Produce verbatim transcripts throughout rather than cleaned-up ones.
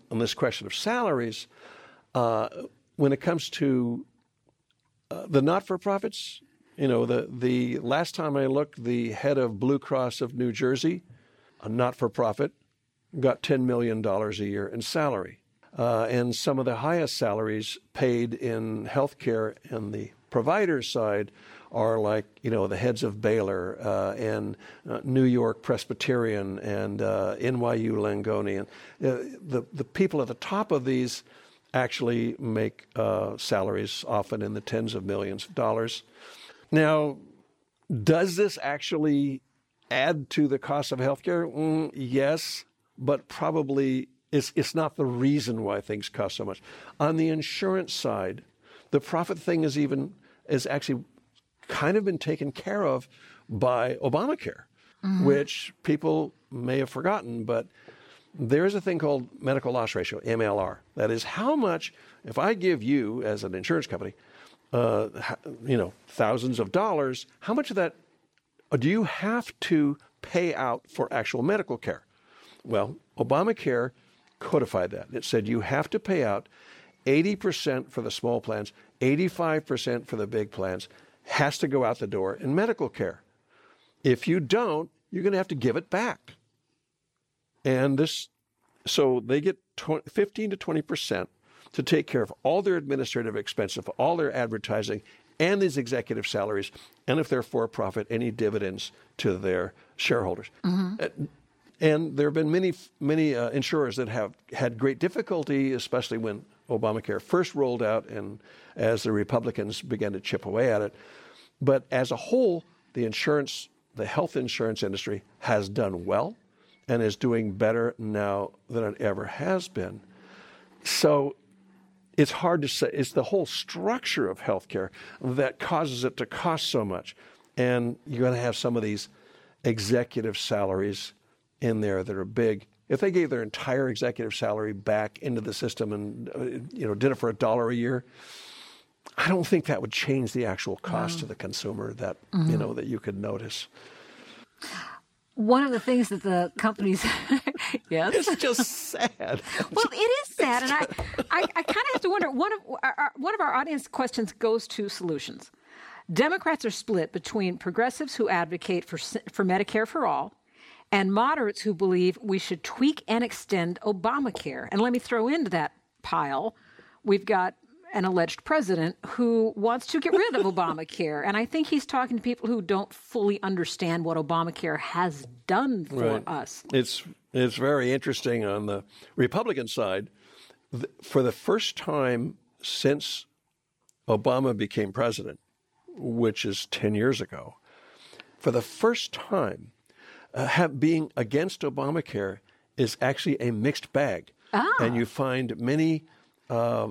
on this question of salaries, uh, when it comes to uh, the not-for-profits, you know, the, the last time I looked, the head of Blue Cross of New Jersey, a not-for-profit, got ten million dollars a year in salary. Uh, and some of the highest salaries paid in healthcare and the provider side are like, you know, the heads of Baylor uh, and uh, New York Presbyterian and uh, N Y U Langone. And uh, the, the people at the top of these actually make uh, salaries often in the tens of millions of dollars. Now, does this actually add to the cost of healthcare? Mm, yes, but probably it's, it's not the reason why things cost so much. On the insurance side, the profit thing is even is actually kind of been taken care of by Obamacare, mm-hmm. which people may have forgotten, but there is a thing called medical loss ratio, M L R. That is how much, if I give you as an insurance company, uh, you know, thousands of dollars, how much of that do you have to pay out for actual medical care? Well, Obamacare codified that. It said you have to pay out eighty percent for the small plans, eighty-five percent for the big plans, has to go out the door in medical care. If you don't, you're going to have to give it back. And this, so they get fifteen to twenty percent to take care of all their administrative expenses, all their advertising, and these executive salaries, and if they're for-profit, any dividends to their shareholders. Mm-hmm. And there have been many, many uh, insurers that have had great difficulty, especially when Obamacare first rolled out and as the Republicans began to chip away at it. But as a whole, the insurance, the health insurance industry has done well and is doing better now than it ever has been. So it's hard to say. It's the whole structure of healthcare that causes it to cost so much. And you're going to have some of these executive salaries in there that are big. If they gave their entire executive salary back into the system and uh, you know did it for a dollar a year, I don't think that would change the actual cost mm. to the consumer that mm-hmm. you know that you could notice. One of the things that the companies, yes, it's just sad. Well, it is sad, and I, I, I kind of have to wonder. One of our, one of our audience questions goes to solutions. Democrats are split between progressives who advocate for for Medicare for all, and moderates who believe we should tweak and extend Obamacare. And let me throw into that pile, we've got an alleged president who wants to get rid of Obamacare. And I think he's talking to people who don't fully understand what Obamacare has done for right. us. It's it's very interesting on the Republican side. For the first time since Obama became president, which is ten years ago, for the first time, Uh, have, being against Obamacare is actually a mixed bag, ah. and you find many, uh,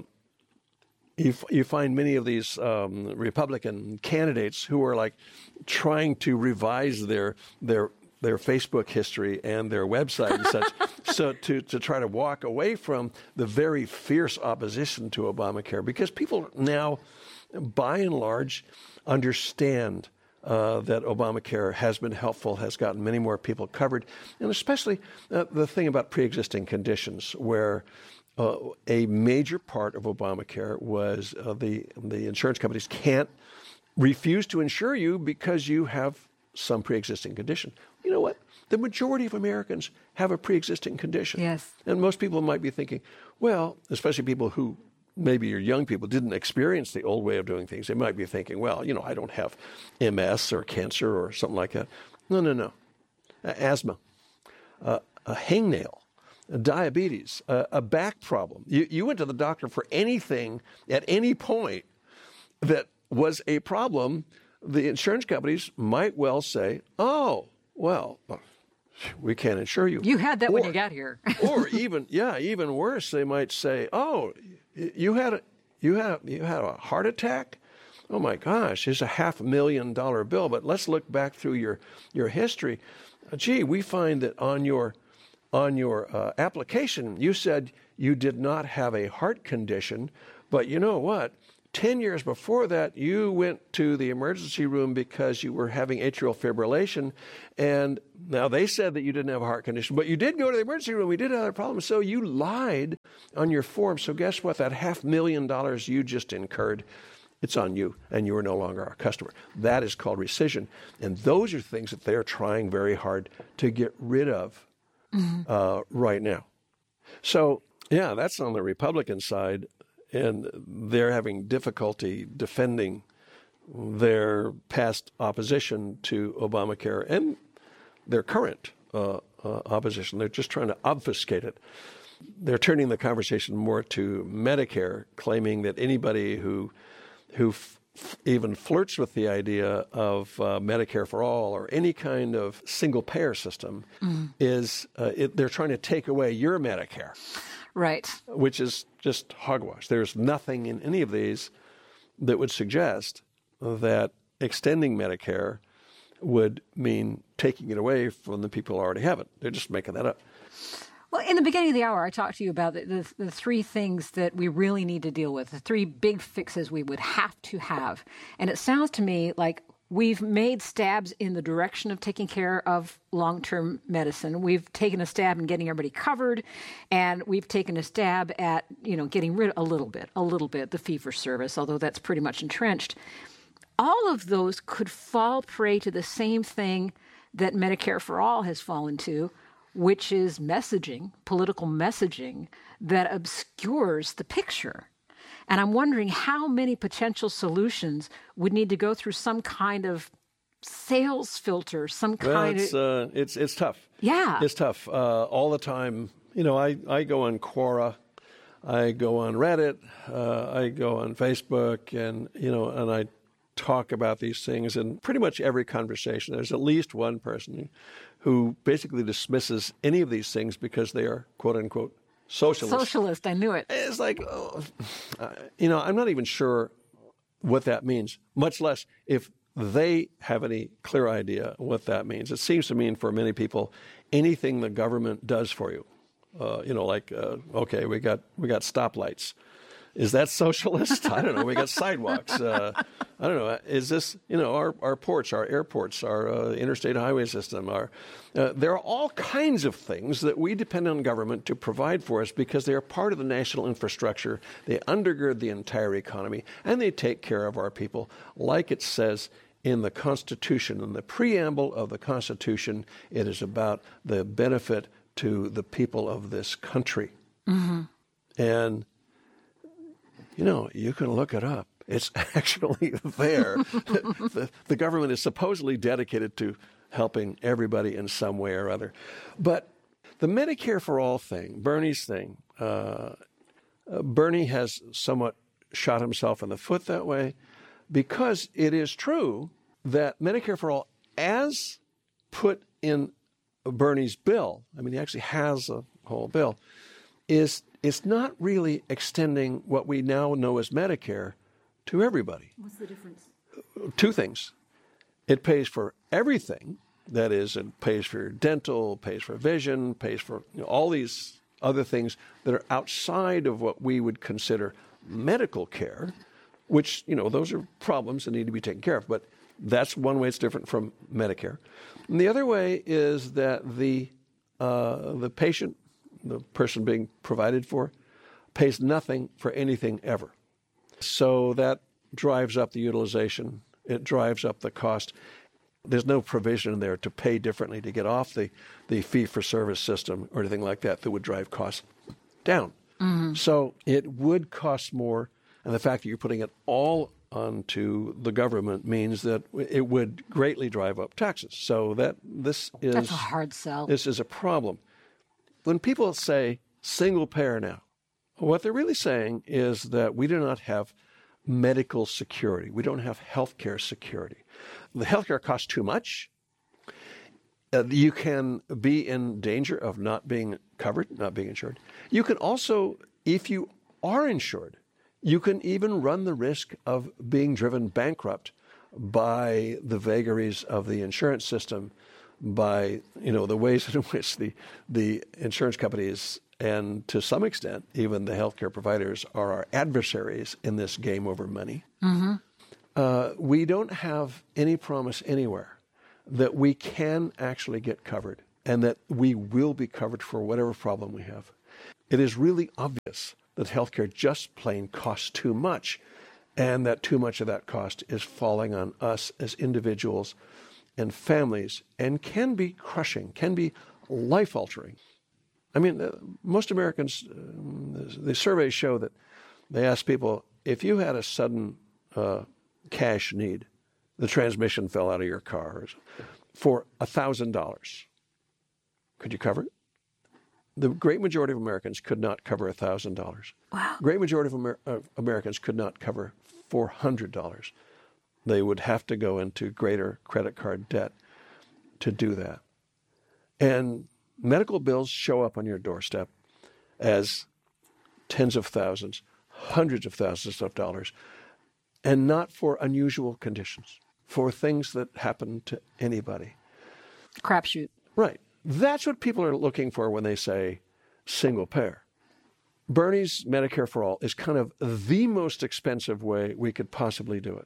you f- you find many of these um, Republican candidates who are like trying to revise their their their Facebook history and their website and such, so to to try to walk away from the very fierce opposition to Obamacare, because people now, by and large, understand Uh, that Obamacare has been helpful, has gotten many more people covered, and especially uh, the thing about pre-existing conditions, where uh, a major part of Obamacare was uh, the the insurance companies can't refuse to insure you because you have some pre-existing condition. You know what? The majority of Americans have a pre-existing condition. Yes. And most people might be thinking, well, especially people who maybe your young people didn't experience the old way of doing things. They might be thinking, well, you know, I don't have M S or cancer or something like that. No, no, no. Uh, asthma, uh, a hangnail, a diabetes, uh, a back problem. You, you went to the doctor for anything at any point that was a problem. The insurance companies might well say, oh, well, we can't insure you. You had that or, when you got here. or even, yeah, even worse, they might say, oh, you had a, you had a, you had a heart attack? Oh my gosh, here's a half million dollar bill. But let's look back through your your history. Gee, we find that on your on your uh, application, you said you did not have a heart condition, but you know what? ten years before that, you went to the emergency room because you were having atrial fibrillation, and now they said that you didn't have a heart condition, but you did go to the emergency room. We did have a problem, so you lied on your form. So guess what? That half million dollars you just incurred, it's on you, and you are no longer our customer. That is called rescission, and those are things that they're trying very hard to get rid of mm-hmm. uh, right now. So, yeah, that's on the Republican side. And they're having difficulty defending their past opposition to Obamacare and their current uh, uh, opposition. They're just trying to obfuscate it. They're turning the conversation more to Medicare, claiming that anybody who who f- even flirts with the idea of uh, Medicare for all or any kind of single-payer system mm. is uh, it, they're trying to take away your Medicare. Right. Which is just hogwash. There's nothing in any of these that would suggest that extending Medicare would mean taking it away from the people who already have it. They're just making that up. Well, in the beginning of the hour, I talked to you about the, the, the three things that we really need to deal with, the three big fixes we would have to have. And it sounds to me like we've made stabs in the direction of taking care of long-term medicine. We've taken a stab in getting everybody covered, and we've taken a stab at, you know, getting rid a little bit, a little bit, the fee-for-service, although that's pretty much entrenched. All of those could fall prey to the same thing that Medicare for All has fallen to, which is messaging, political messaging that obscures the picture. And I'm wondering how many potential solutions would need to go through some kind of sales filter, some well, kind it's, of... Uh, it's, it's tough. Yeah. It's tough. Uh, all the time, you know, I, I go on Quora, I go on Reddit, uh, I go on Facebook, and, you know, and I talk about these things. And pretty much every conversation, there's at least one person who basically dismisses any of these things because they are, quote unquote, socialist. Socialist, I knew it. It's like, oh, uh, you know, I'm not even sure what that means, much less if they have any clear idea what that means. It seems to mean for many people, anything the government does for you, uh, you know, like, uh, okay, we got we got stoplights. Is that socialist? I don't know. We got sidewalks. Uh, I don't know. Is this, you know, our, our ports, our airports, our uh, interstate highway system, our, uh, there are all kinds of things that we depend on government to provide for us because they are part of the national infrastructure. They undergird the entire economy, and they take care of our people. Like it says in the Constitution, in the preamble of the Constitution, it is about the benefit to the people of this country. Mm-hmm. And you know, you can look it up. It's actually there. the, the government is supposedly dedicated to helping everybody in some way or other. But the Medicare for All thing, Bernie's thing, uh, uh, Bernie has somewhat shot himself in the foot that way because it is true that Medicare for All, as put in Bernie's bill, I mean, he actually has a whole bill, is it's not really extending what we now know as Medicare to everybody. What's the difference? Two things. It pays for everything. That is, it pays for your dental, pays for vision, pays for you know, all these other things that are outside of what we would consider medical care, which, you know, those are problems that need to be taken care of. But that's one way it's different from Medicare. And the other way is that the uh, the patient, the person being provided for, pays nothing for anything ever. So that drives up the utilization. It drives up the cost. There's no provision in there to pay differently to get off the, the fee-for-service system or anything like that that would drive costs down. Mm-hmm. So it would cost more, and the fact that you're putting it all onto the government means that it would greatly drive up taxes. So that this is That's a hard sell. This is a problem. When people say single payer now, what they're really saying is that we do not have medical security. We don't have health care security. The health care costs too much. Uh, you can be in danger of not being covered, not being insured. You can also, if you are insured, you can even run the risk of being driven bankrupt by the vagaries of the insurance system, by, you know, the ways in which the, the insurance companies and to some extent, even the healthcare providers are our adversaries in this game over money. Mm-hmm. Uh, we don't have any promise anywhere that we can actually get covered and that we will be covered for whatever problem we have. It is really obvious that healthcare just plain costs too much, and that too much of that cost is falling on us as individuals and families, and can be crushing, can be life-altering. I mean, uh, most Americans, uh, the, the surveys show that they ask people, if you had a sudden uh, cash need, the transmission fell out of your car, for one thousand dollars, could you cover it? The great majority of Americans could not cover one thousand dollars. Wow. Great majority of Amer- uh, Americans could not cover four hundred dollars. They would have to go into greater credit card debt to do that. And medical bills show up on your doorstep as tens of thousands, hundreds of thousands of dollars, and not for unusual conditions, for things that happen to anybody. Crapshoot. Right. That's what people are looking for when they say single payer. Bernie's Medicare for All is kind of the most expensive way we could possibly do it.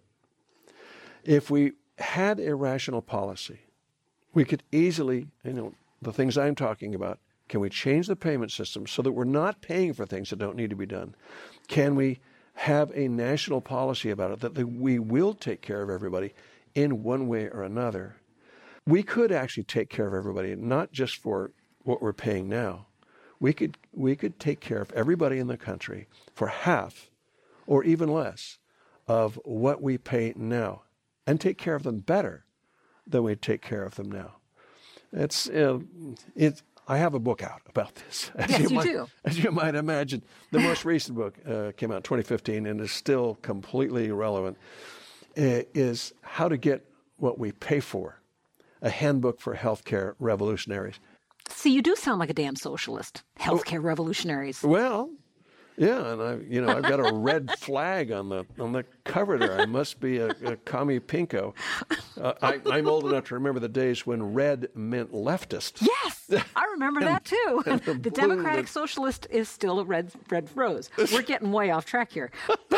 If we had a rational policy, we could easily, you know, the things I'm talking about, can we change the payment system so that we're not paying for things that don't need to be done? Can we have a national policy about it that we will take care of everybody in one way or another? We could actually take care of everybody, not just for what we're paying now. We could we could take care of everybody in the country for half or even less of what we pay now, and take care of them better than we take care of them now. It's uh, it. I have a book out about this. As yes, you, you might, do. As you might imagine, the most recent book uh, came out in twenty fifteen and is still completely relevant. Uh, is How to Get What We Pay For. A handbook for healthcare revolutionaries. See, you do sound like a damn socialist. Healthcare oh, revolutionaries. Well, yeah, and I, you know, I've got a red flag on the on the cover there. I must be a, a commie pinko. Uh, I, I'm old enough to remember the days when red meant leftist. Yes, I remember and, that too. The, the Democratic Socialist is still a red red rose. We're getting way off track here.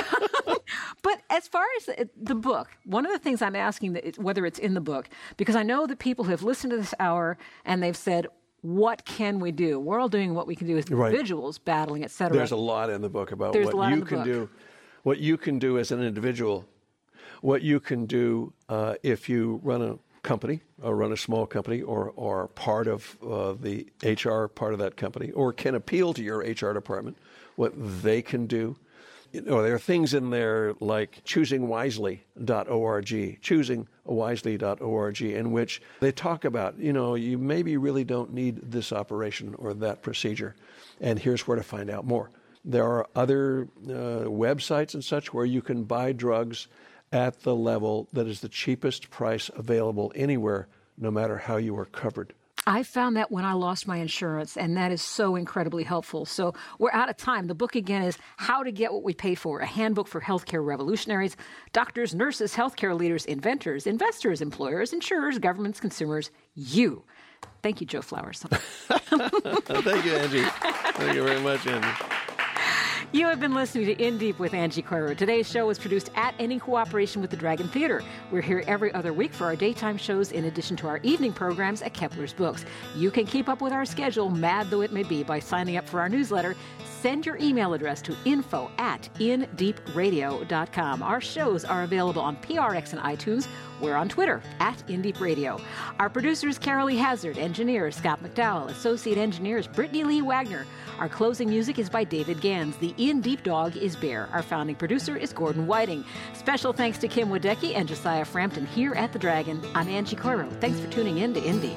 But as far as the book, one of the things I'm asking, that whether it's in the book, because I know that people have listened to this hour and they've said, what can we do? We're all doing what we can do as individuals, right. battling, et cetera. There's a lot in the book about There's what you can book. do, what you can do as an individual, what you can do uh, if you run a company or run a small company or or part of uh, the H R part of that company, or can appeal to your H R department, what they can do. You know, there are things in there like choosing wisely dot org, choosing wisely dot org, in which they talk about, you know, you maybe really don't need this operation or that procedure, and here's where to find out more. There are other uh, websites and such where you can buy drugs at the level that is the cheapest price available anywhere, no matter how you are covered. I found that when I lost my insurance, and that is so incredibly helpful. So we're out of time. The book, again, is How to Get What We Pay For, a handbook for healthcare revolutionaries, doctors, nurses, healthcare leaders, inventors, investors, employers, insurers, governments, consumers, you. Thank you, Joe Flowers. Thank you, Angie. Thank you very much, Angie. You have been listening to In Deep with Angie Coiro. Today's show was produced at and in cooperation with the Dragon Theater. We're here every other week for our daytime shows in addition to our evening programs at Kepler's Books. You can keep up with our schedule, mad though it may be, by signing up for our newsletter. Send your email address to info at in deep radio dot com. Our shows are available on P R X and iTunes. We're on Twitter, at InDeepRadio. Our producer is Carolee Hazard, engineer Scott McDowell, associate engineers Brittany Lee Wagner. Our closing music is by David Gans. The In Deep dog is Bear. Our founding producer is Gordon Whiting. Special thanks to Kim Wadecki and Josiah Frampton here at The Dragon. I'm Angie Coiro. Thanks for tuning in to In Deep.